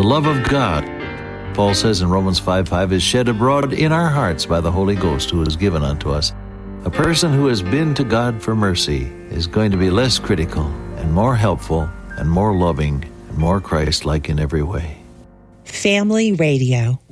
The love of God, Paul says in Romans 5:5, is shed abroad in our hearts by the Holy Ghost who is given unto us. A person who has been to God for mercy is going to be less critical and more helpful and more loving and more Christ-like in every way. Family Radio.